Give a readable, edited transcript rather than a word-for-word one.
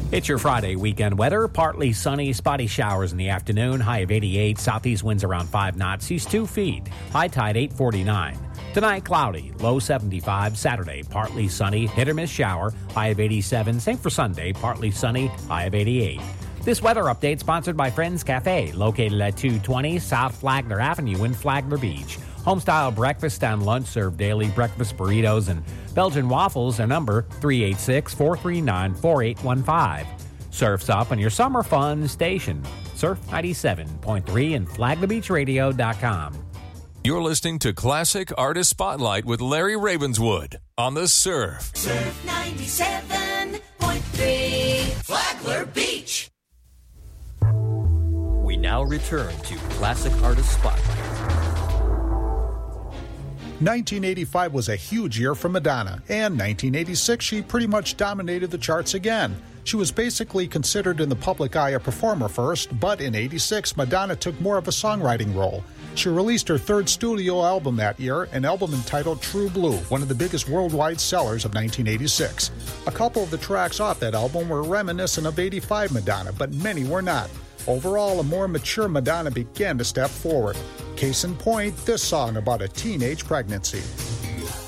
It's your Friday weekend weather. Partly sunny, spotty showers in the afternoon. High of 88. Southeast winds around 5 knots. East 2 feet. High tide 8:49. Tonight, cloudy. Low 75. Saturday, partly sunny. Hit or miss shower. High of 87. Same for Sunday. Partly sunny. High of 88. This weather update sponsored by Friends Cafe, located at 220 South Flagler Avenue in Flagler Beach. Homestyle breakfast and lunch serve daily breakfast burritos and Belgian waffles. A number 386-439-4815. Surf's up on your summer fun station. Surf 97.3 and flaglerbeachradio.com. You're listening to Classic Artist Spotlight with Larry Ravenswood on the Surf. Surf 97.3 Flagler Beach. We now return to Classic Artist Spotlight. 1985 was a huge year for Madonna, and 1986 she pretty much dominated the charts again. She was basically considered in the public eye a performer first, but in 86 Madonna took more of a songwriting role. She released her third studio album that year, an album entitled True Blue, one of the biggest worldwide sellers of 1986. A couple of the tracks off that album were reminiscent of 85 Madonna, but many were not. Overall, a more mature Madonna began to step forward. Case in point, this song about a teenage pregnancy.